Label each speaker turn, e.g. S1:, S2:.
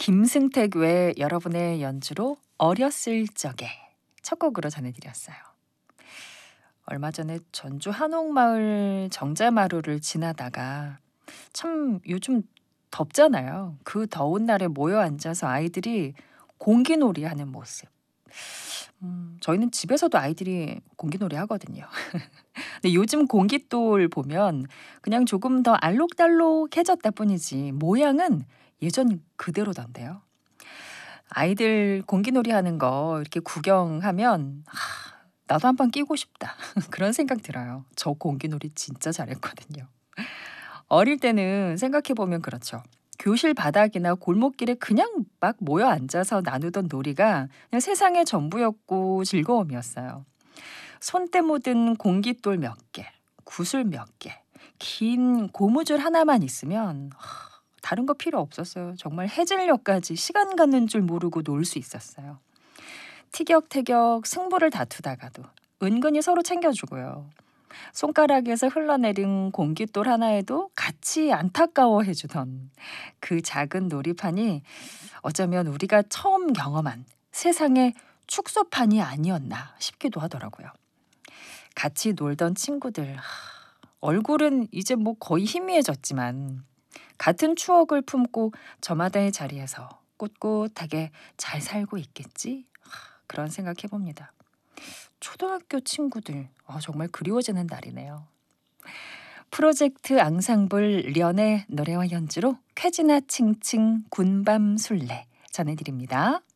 S1: 김승택 외 여러분의 연주로 어렸을 적에 첫 곡으로 전해드렸어요. 얼마 전에 전주 한옥마을 정자마루를 지나다가 참 요즘 덥잖아요. 그 더운 날에 모여 앉아서 아이들이 공기놀이 하는 모습. 저희는 집에서도 아이들이 공기놀이 하거든요. 근데 요즘 공깃돌 보면 그냥 조금 더 알록달록해졌다 뿐이지 모양은 예전 그대로던데요. 아이들 공기놀이 하는 거 이렇게 구경하면 나도 한번 끼고 싶다. 그런 생각 들어요. 저 공기놀이 진짜 잘했거든요. 어릴 때는 생각해 보면 그렇죠. 교실 바닥이나 골목길에 그냥 막 모여 앉아서 나누던 놀이가 그냥 세상의 전부였고 즐거움이었어요. 손때 묻은 공깃돌 몇 개, 구슬 몇 개, 긴 고무줄 하나만 있으면 다른 거 필요 없었어요. 정말 해질녘까지 시간 가는 줄 모르고 놀 수 있었어요. 티격태격 승부를 다투다가도 은근히 서로 챙겨주고요. 손가락에서 흘러내린 공깃돌 하나에도 같이 안타까워해주던 그 작은 놀이판이 어쩌면 우리가 처음 경험한 세상의 축소판이 아니었나 싶기도 하더라고요. 같이 놀던 친구들, 얼굴은 이제 뭐 거의 희미해졌지만 같은 추억을 품고 저마다의 자리에서 꿋꿋하게 잘 살고 있겠지? 그런 생각해봅니다. 초등학교 친구들, 정말 그리워지는 날이네요. 프로젝트 앙상블 련의 노래와 연주로 쾌지나 칭칭 군밤 술래 전해드립니다.